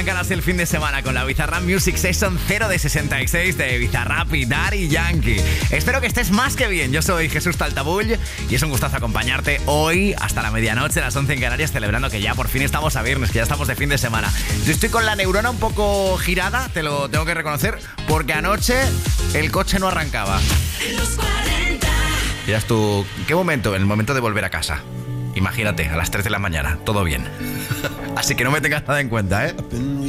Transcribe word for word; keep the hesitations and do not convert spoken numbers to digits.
Arrancarás el fin de semana con la Bizarrap Music Session cero de sesenta y seis de Bizarrap y Daddy Yankee. Espero que estés más que bien. Yo soy Jesús Taltabull y es un gustazo acompañarte hoy hasta la medianoche, las once en Canarias, celebrando que ya por fin estamos a viernes, que ya estamos de fin de semana. Yo estoy con la neurona un poco girada, te lo tengo que reconocer, porque anoche el coche no arrancaba. Los cuarenta. Dirás tú, ¿qué momento? El momento de volver a casa. Imagínate, a las tres de la mañana, todo bien. Así que no me tengas nada en cuenta, ¿eh?